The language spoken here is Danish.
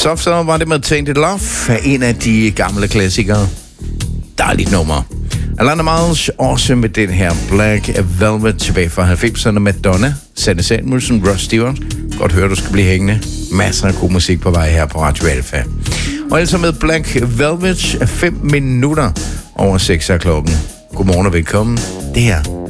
Soft Cell var det med Tainted Love, en af de gamle klassikere. Dejligt nummer. Alana Miles også med den her Black Velvet tilbage fra 90'erne med Madonna, Sanne Samuelsen, Ross Stewart. Godt høre, du skal blive hængende. Masser af god musik på vej her på Radio Alfa. Og altså med Black Velvet 5 minutter over 6 af klokken. Godmorgen og velkommen. Det her